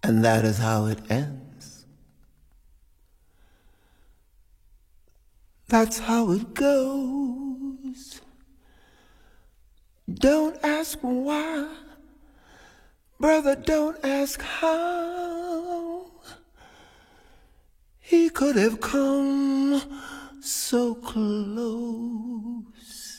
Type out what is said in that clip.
And that is how it ends. That's how it goes. Don't ask why, brother, don't ask how. He could have come so close.